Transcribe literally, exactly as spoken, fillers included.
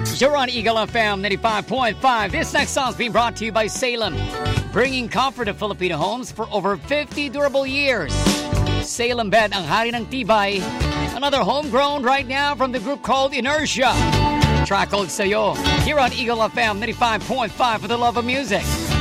You're on Eagle F M ninety-five point five. This next song is being brought to you by Salem, bringing comfort to Filipino homes for over fifty durable years. Salem Bed, ang hari ng tibay. Another homegrown right now from the group called Inertia. Track called Sayo. Here on Eagle F M ninety-five point five for the love of music.